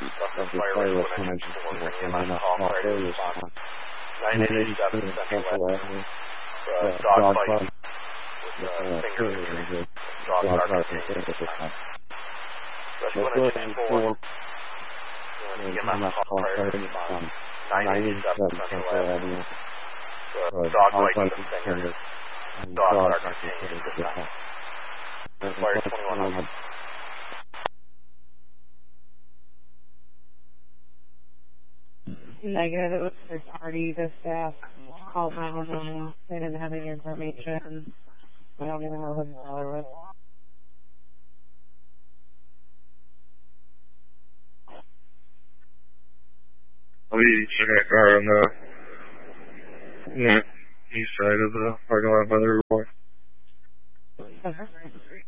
Of the fire was 104, EMS call, fire response. 987 Central Avenue. Dog fight with finger injury. Dog contained at this time. Rescue 104. EMS call, fire response. 987 Central Avenue. Dog fight with finger. Dog contained at this time. Fire 2100. Negative, there's already the staff called 911. They didn't have any information. I don't even know who the other was. We check that car on the east side of the parking lot by the report.